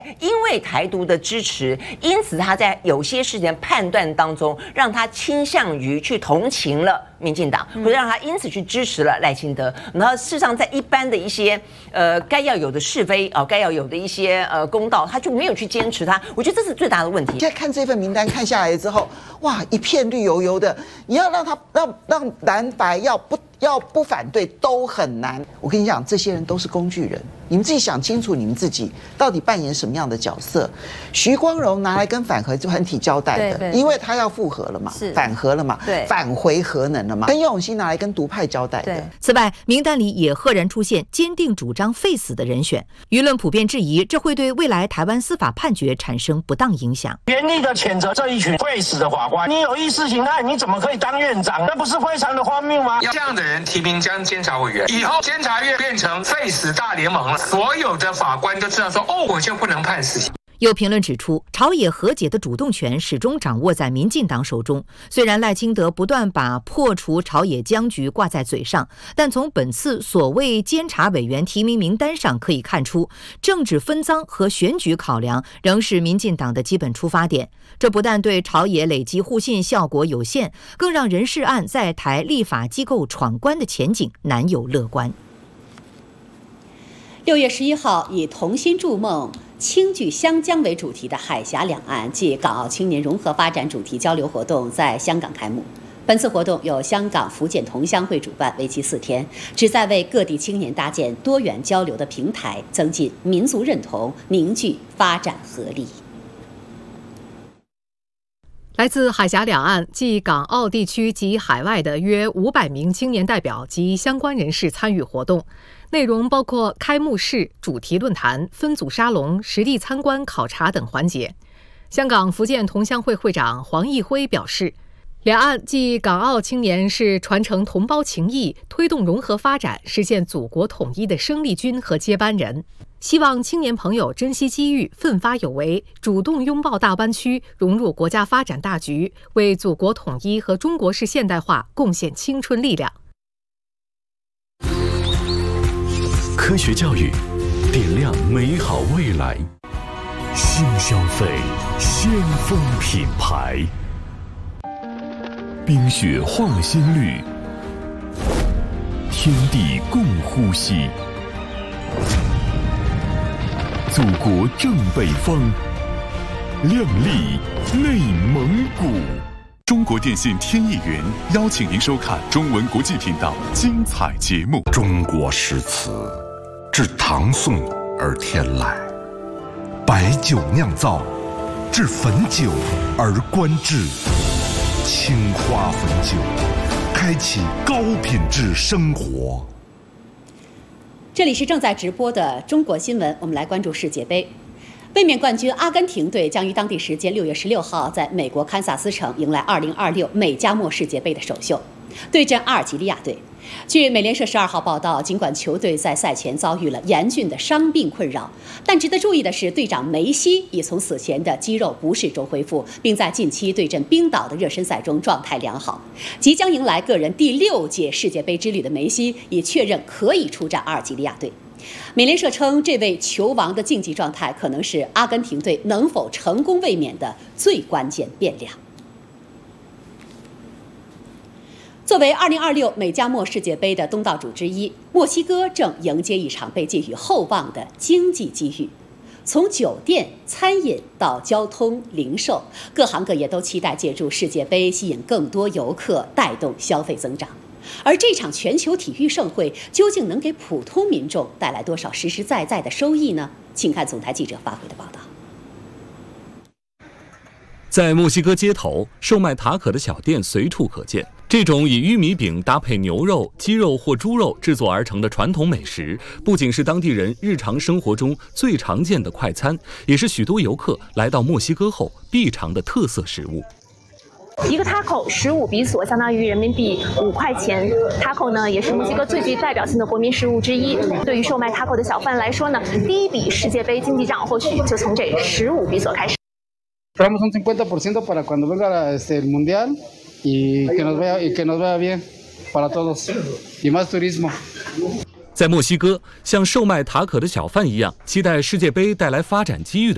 因为台独的支持，因此他在有些事情判断当中，让他倾向于去同情了民进党，或者让他因此去支持了赖清德。然后事实上，在一般的一些该要有的是非该要有的一些公道，他就没有去坚持他。我觉得这是最大的问题。 现在看这份名单看下来之后，哇，一片绿油油的，你要让他让蓝白要不反对都很难。我跟你讲，这些人都是工具人。你们自己想清楚，你们自己到底扮演什么样的角色？徐光荣拿来跟反核团体交代的，因为他要复核了嘛，反核了嘛，返回核能了嘛。跟永新拿来跟独派交代的。 此外，名单里也赫然出现坚定主张废死的人选，舆论普遍质疑这会对未来台湾司法判决产生不当影响。 严厉的谴责这一群废死的法官，你有意识形态，你怎么可以当院长？那不是非常的荒谬吗？ 这样的人提名将监察委员，以后监察院变成废死大联盟了。所有的法官都知道说，我就不能判死刑。 有评论指出，朝野和解的主动权始终掌握在民进党手中。虽然赖清德不断把破除朝野僵局挂在嘴上，但从本次所谓监察委员提名名单上可以看出，政治分赃和选举考量仍是民进党的基本出发点。这不但对朝野累积互信效果有限，更让人事案在台立法机构闯关的前景难有乐观。 6月11号，以同心筑梦、轻举湘江为主题的海峡两岸暨港澳青年融合发展主题交流活动在香港开幕。本次活动由香港福建同乡会主办，为期4天，旨在为各地青年搭建多元交流的平台，增进民族认同，凝聚发展合力。 来自海峡两岸暨港澳地区及海外的约500名青年代表及相关人士参与活动，内容包括开幕式、主题论坛、分组沙龙、实地参观考察等环节。香港福建同乡会会长黄义辉表示，两岸暨港澳青年是传承同胞情谊、推动融合发展、实现祖国统一的生力军和接班人，希望青年朋友珍惜机遇，奋发有为，主动拥抱大湾区，融入国家发展大局，为祖国统一和中国式现代化贡献青春力量。 科学教育，点亮美好未来。新消费，先锋品牌。冰雪化新绿，天地共呼吸。祖国正北方，亮丽内蒙古。中国电信天意云邀请您收看中文国际频道精彩节目。 中国诗词，至唐宋而天籁；白酒酿造，至汾酒而观致。青花汾酒，开启高品质生活。 这里是正在直播的中国新闻，我们来关注世界杯。卫冕冠军阿根廷队将于当地时间6月16号在美国堪萨斯城迎来2026美加墨世界杯的首秀，对阵阿尔及利亚队。据美联社12号报道，尽管球队在赛前遭遇了严峻的伤病困扰，但值得注意的是，队长梅西已从此前的肌肉不适中恢复，并在近期对阵冰岛的热身赛中状态良好。即将迎来个人第6届世界杯之旅的梅西已确认可以出战阿尔及利亚队。美联社称，这位球王的竞技状态可能是阿根廷队能否成功卫冕的最关键变量。作为2026美加墨世界杯的东道主之一，墨西哥正迎接一场被寄予厚望的经济机遇。从酒店、餐饮到交通、零售，各行各业都期待借助世界杯吸引更多游客，带动消费增长。而这场全球体育盛会究竟能给普通民众带来多少实实在在的收益呢？请看总台记者发回的报道。 在墨西哥街头，售卖塔可的小店随处可见。这种以玉米饼搭配牛肉、鸡肉或猪肉制作而成的传统美食，不仅是当地人日常生活中最常见的快餐，也是许多游客来到墨西哥后必尝的特色食物。 一个 taco 15比索，相当于人民币5块钱。taco 呢，也是墨西哥最具代表性的国民食物之一。对于售卖 taco 的小贩来说呢，第一笔世界杯经济账或许就从这15比索开始。 Esperamos un 50% para cuando venga el mundial y que nos vaya bien para todos y más turismo。 在墨西哥，像售卖塔可的小贩一样，期待世界杯带来发展机遇的